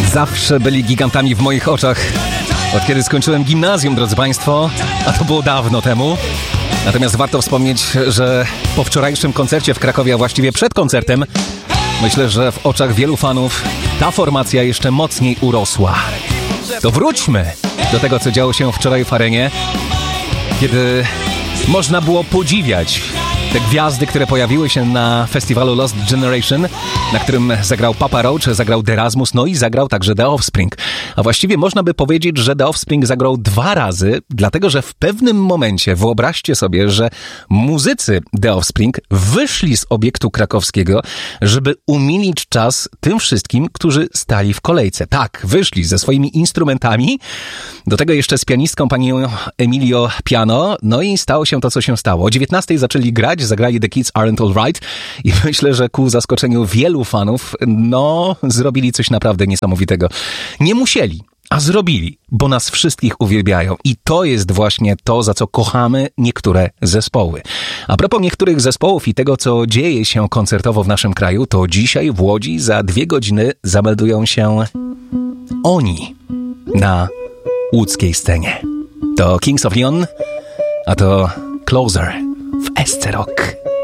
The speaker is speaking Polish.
Zawsze byli gigantami w moich oczach. Od kiedy skończyłem gimnazjum, drodzy Państwo, a to było dawno temu. Natomiast warto wspomnieć, że po wczorajszym koncercie w Krakowie, a właściwie przed koncertem, myślę, że w oczach wielu fanów ta formacja jeszcze mocniej urosła. To wróćmy do tego, co działo się wczoraj w arenie, kiedy można było podziwiać te gwiazdy, które pojawiły się na festiwalu Lost Generation, na którym zagrał Papa Roach, zagrał The Erasmus, no i zagrał także The Offspring. A właściwie można by powiedzieć, że The Offspring zagrał 2 razy, dlatego że w pewnym momencie, wyobraźcie sobie, że muzycy The Offspring wyszli z obiektu krakowskiego, żeby umilić czas tym wszystkim, którzy stali w kolejce. Tak, wyszli ze swoimi instrumentami, do tego jeszcze z pianistką panią Emilio Piano, no i stało się to, co się stało. O 19:00 zaczęli grać, zagrali The Kids Aren't Alright i myślę, że ku zaskoczeniu wielu fanów, zrobili coś naprawdę niesamowitego. Nie musieli, a zrobili, bo nas wszystkich uwielbiają i to jest właśnie to, za co kochamy niektóre zespoły. A propos niektórych zespołów i tego, co dzieje się koncertowo w naszym kraju, to dzisiaj w Łodzi za 2 godziny zameldują się oni na łódzkiej scenie. To Kings of Leon, a to Closer w SC Rock.